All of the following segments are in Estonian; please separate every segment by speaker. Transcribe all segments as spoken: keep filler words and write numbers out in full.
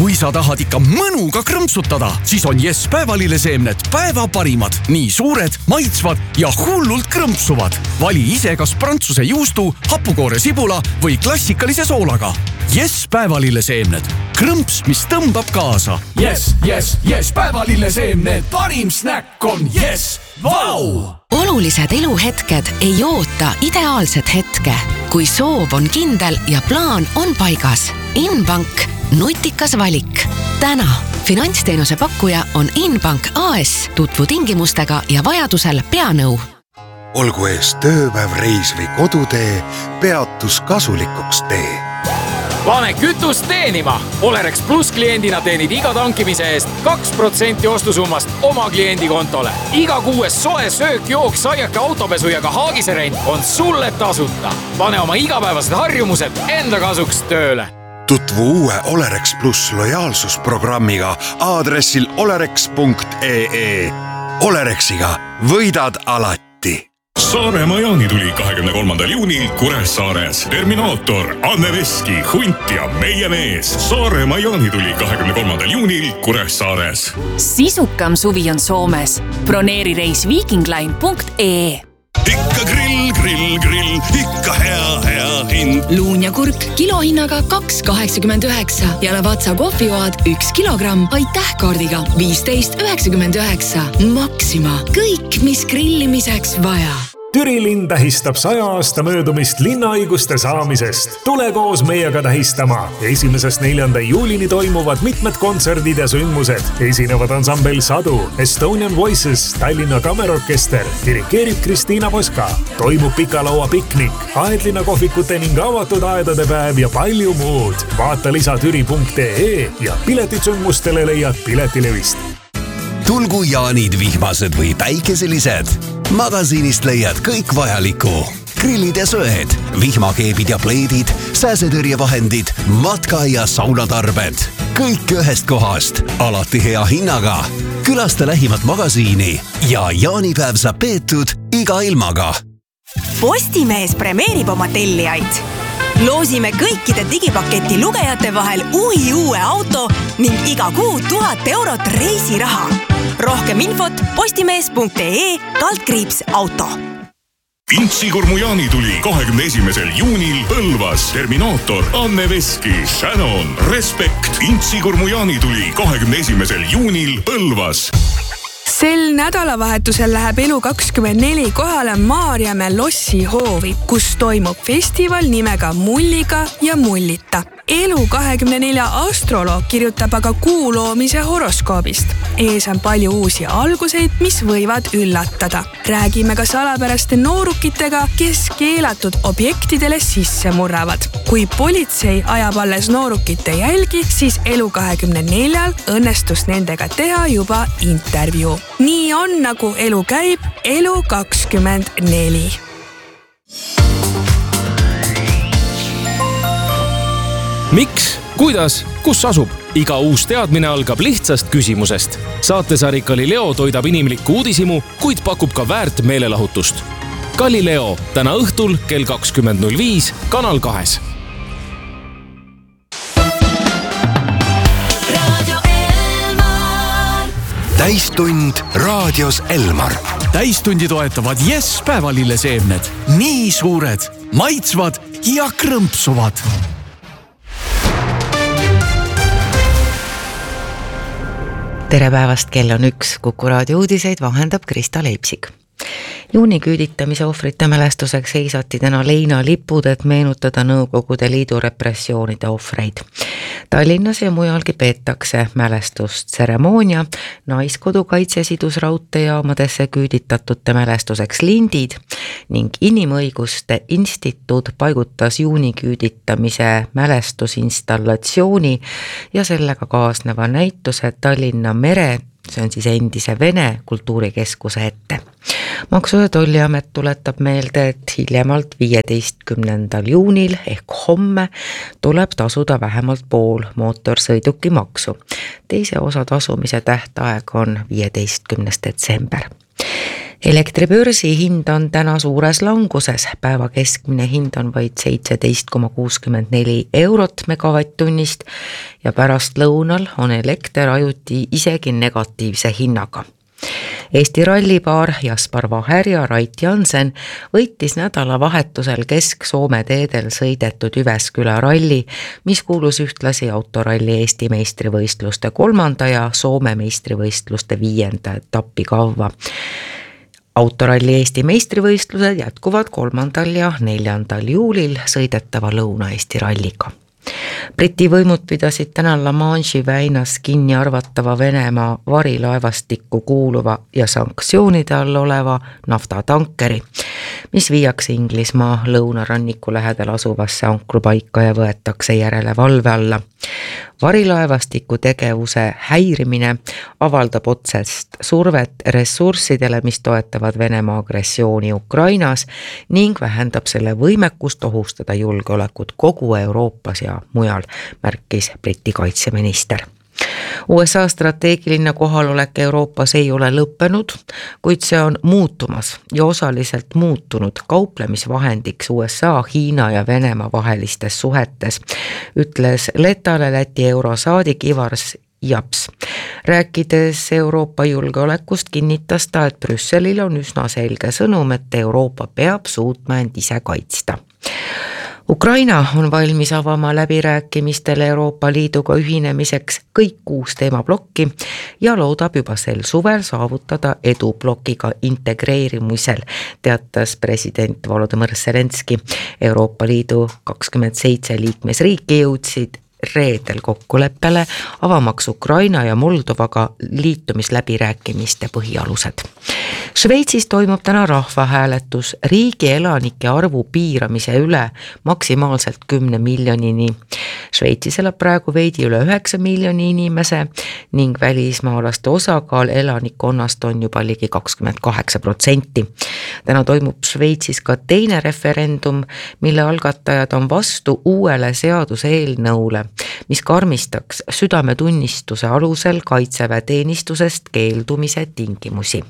Speaker 1: Kui sa tahad ikka mõnuga krõmpsutada, siis on Yes päevalilleseemned päeva parimad. Nii suured, maitsvad ja hullult krõmpsuvad. Vali ise kas prantsuse juustu, hapukoore sibula või klassikalise soolaga. Yes päevalilleseemned. Krõmps, mis tõmbab kaasa. Yes, yes, yes päevalilleseemned. Parim snäkk on Yes. Vau!
Speaker 2: Olulised eluhetked ei oota ideaalset hetke. Kui soov on kindel ja plaan on paigas. Inbank. Nutikas valik. Täna finantsteenuse pakkuja on Inbank A S. Tutvu tingimustega ja vajadusel peanõu.
Speaker 3: Olgu ees tööpäev, reis või kodutee, peatus kasulikuks tee.
Speaker 4: Pane kütust teenima! Olerex Plus kliendina teenid iga tankimise eest kaks protsenti ostusummast oma kliendi kontole. Iga kuues soe söök, jook, saiake, autopesu ja ka haagiserent on sulle tasuta. Pane oma igapäevased harjumused enda kasuks tööle.
Speaker 3: Tutvu uue Olerex Plus lojaalsusprogrammiga aadressil olerex punkt ee. Olerexiga võidad alati.
Speaker 5: Saaremaa jaanituli kahekümne kolmandal juunil Kuressaares. Terminaator, Anne Veski, Hunt ja meie mees. Saaremaa jaanituli kahekümne kolmandal juunil Kuressaares.
Speaker 6: Sisukam suvi on Soomes. Broneeri reis viikingline punkt ee.
Speaker 5: Ikka grill, grill, grill, ikka hea, hea hind.
Speaker 7: Luun ja kurk kilohinnaga kaks kaheksakümmend üheksa ja Lavazza kohvioad üks kilogramm aitäh kaardiga viisteist üheksakümmend üheksa. Maxima. Kõik, mis grillimiseks vaja.
Speaker 8: Türi linn tähistab saja aasta möödumist linnaõiguste saamisest. Tule koos meiega tähistama. Esimesest neljanda juulini toimuvad mitmed kontserdid ja sündmused. Esinevad ansambel Sadu, Estonian Voices, Tallinna Kammerorkester, dirikeerib Kristiina Poska. Toimub pikalaua piknik, aedlinna kohvikute ning avatud aedade päev ja palju muud. Vaata lisa türi punkt ee ja piletid sündmustele leiad Piletilevist.
Speaker 9: Tulgu jaanid vihmased või päikeselised. Magasiinist leiad kõik vajaliku. Grillid ja söed, vihmakeebid ja pleedid, sääsetõrjevahendid, matka- ja saunatarbed. Kõik ühest kohast, alati hea hinnaga. Külasta lähimat magasiini ja jaanipäev saab peetud iga ilmaga.
Speaker 10: Postimees premeerib oma tellijaid. Loosime kõikide digipaketi lugejate vahel uhi uue auto ning iga kuu tuhat eurot reisiraha. Rohkem infot postimees punkt ee kaldkriips auto.
Speaker 5: Intsikurmu jaanituli kahekümne esimesel juunil Põlvas. Terminaator, Anne Veski, Shannon, Respekt. Intsikurmu jaanituli kahekümne esimesel juunil Põlvas.
Speaker 11: Sel nädalavahetusel läheb Elu kakskümmend neli kohale Maarjamäe Lossi hoovi, kus toimub festival nimega Mulliga ja Mullita. Elu kahekümne nelja astroloog kirjutab aga kuu loomise horoskoobist. Ees on palju uusi alguseid, mis võivad üllatada. Räägime ka salapäraste noorukitega, kes keelatud objektidele sisse murravad. Kui politsei ajab alles noorukite jälgi, siis Elu kahekümne neljal õnnestus nendega teha juba intervjuu. Nii on, nagu elu käib, Elu kakskümmend neli.
Speaker 4: Miks? Kuidas? Kus asub? Iga uus teadmine algab lihtsast küsimusest. Saatesari Galileo toidab inimlikku uudisimu, kuid pakub ka väärt meelelahutust. Galileo täna õhtul kell kakskümmend null viis Kanal kahes.
Speaker 9: Täistund raadios Elmar.
Speaker 1: Täistundi toetavad Yes päevalilleseemned. Nii suured, maitsvad ja krõmpsuvad.
Speaker 12: Tere päevast, kell on üks. Kuku raadio uudiseid vahendab Krista Leipsik. Juuni küüditamise ohvrite mälestuseks seisati täna leinalipud, et meenutada Nõukogude Liidu repressioonide ohvreid. Tallinnas ja mujalgi peetakse mälestustseremoonia, Naiskodu kaitsesidus raudteejaamadesse küüditatute mälestuseks lindid ning Inimõiguste Instituut paigutas juuni küüditamise mälestusinstallatsiooni ja sellega kaasneva näituse Tallinna mere, see on siis endise Vene kultuurikeskuse ette. Maksu- ja Tolliamet tuletab meelde, et hiljemalt viieteistkümnendal juunil ehk homme tuleb tasuda vähemalt pool mootorsõiduki maksu. Teise osa tasumise tähtaeg on viieteistkümnes detsember. elektribörsi hind on täna suures languses, päeva keskmine hind on vaid seitseteist koma kuuskümmend neli eurot megavatt-tunnist ja pärast lõunal on elekter ajuti isegi negatiivse hinnaga. Eesti rallipaar Jaspar Vaher ja Rait Jansen võitis nädalavahetusel Kesk-Soome teedel sõidetud Jyväskylä ralli, mis kuulus ühtlasi autoralli Eesti meistrivõistluste kolmanda ja Soome meistrivõistluste viienda etappi kavva. Autoralli Eesti meistrivõistlused jätkuvad kolmandal ja neljandal juulil sõidetava Lõuna-Eesti ralliga. Briti võimud pidasid täna La Manche'i väinas kinni arvatava Venemaa varilaevastikku kuuluva ja sanktsioonide all oleva naftatankeri, mis viiakse Inglismaa lõunaranniku lähedal asuvasse ankrupaika ja võetakse järele valve alla. Varilaevastiku tegevuse häirimine avaldab otsest survet ressurssidele, mis toetavad Venemaa agressiooni Ukrainas ning vähendab selle võimekust ohustada julgeolekut kogu Euroopas ja mujal, märkis Briti kaitseminister. U S A strateegiline kohalolek Euroopas ei ole lõppenud, kuid see on muutumas ja osaliselt muutunud kauplemisvahendiks U S A, Hiina ja Venemaa vahelistes suhetes, ütles Letale Läti eurosaadik Ivars Japs. Rääkides Euroopa julgeolekust kinnitas ta, et Brüsselil on üsna selge sõnum, et Euroopa peab suutma end ise kaitsta. Ukraina on valmis avama läbirääkimistele Euroopa Liiduga ühinemiseks kõik kuus teemablokki ja loodab juba sel suvel saavutada edu blokiga integreerimisel, teatas president Volodõmõr Zelenski. Euroopa Liidu kakskümmend seitse liikmesriiki jõudsid reedel kokkuleppele avamaks Ukraina ja Moldovaga liitumisläbirääkimiste põhialused. Šveitsis toimub täna rahvahääletus riigi elanike arvu piiramise üle maksimaalselt kümne miljonini. Šveitsis elab praegu veidi üle üheksa miljoni inimese ning välismaalaste osakaal elanikkonnast on juba ligi kakskümmend kaheksa protsenti. Täna toimub Šveitsis ka teine referendum, mille algatajad on vastu uuele seaduseelnõule, mis karmistaks südametunnistuse alusel kaitseväeteenistusest keeldumise tingimusi.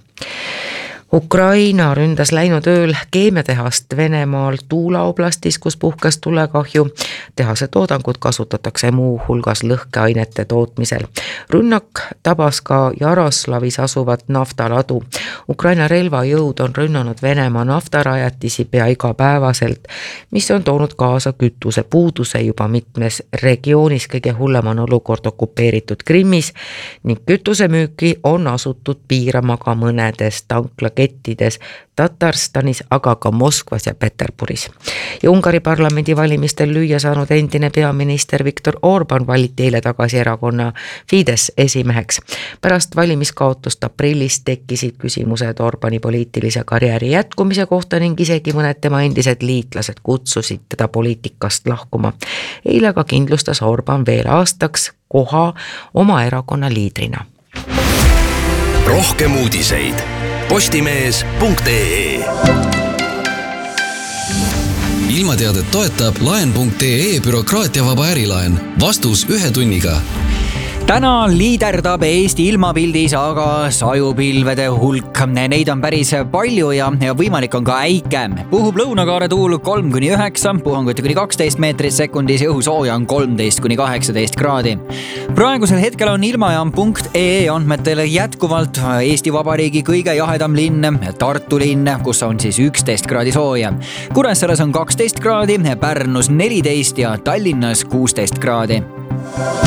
Speaker 12: Ukraina ründas läinud ööl keemiatehast Venemaal Tuula oblastis, kus puhkes tulekahju. Tehase toodangut kasutatakse muu hulgas lõhkeainete tootmisel. Rünnak tabas ka Jaroslavis asuvat naftaladu. Ukraina relvajõud on rünnanud Venemaa naftarajatisi pea igapäevaselt, mis on toonud kaasa kütuse puuduse juba mitmes regioonis. Kõige hullem on olukord okupeeritud Krimmis ning kütusemüüki on asutud piirama ka mõnedes tanklakettides Tatarstanis, aga ka Moskvas ja Peterburis. Ja Ungari parlamendi valimistel lüüa saanud endine peaminister Viktor Orban valiti eile tagasi erakonna Fidesz esimeheks. Pärast valimiskaotust aprillis tekkisid küsimused Orbani poliitilise karjääri jätkumise kohta ning isegi mõned tema endised liitlased kutsusid teda poliitikast lahkuma. Eile ka kindlustas Orban veel aastaks koha oma erakonna liidrina.
Speaker 9: Rohkem uudiseid postimees punkt ee. Ilmateadet toetab laen punkt ee bürokraatiavaba ärilaen. Vastus ühe tunniga.
Speaker 13: Täna liiderdab Eesti ilmapildis aga sajupilvede hulk. Neid on päris palju ja, ja võimalik on ka äike. Puhub lõunakaare tuul kolm kuni üheksa, puhanguti kuni kaksteist meetrit sekundis ja õhusooja on kolmteist kuni kaheksateist kraadi. Praegusel hetkel on ilmajaam punkt ee andmetel jätkuvalt Eesti Vabariigi kõige jahedam linn, Tartu linn, kus on siis üksteist kraadi sooja. Kuressaares on kaksteist kraadi, Pärnus neliteist ja Tallinnas kuusteist kraadi.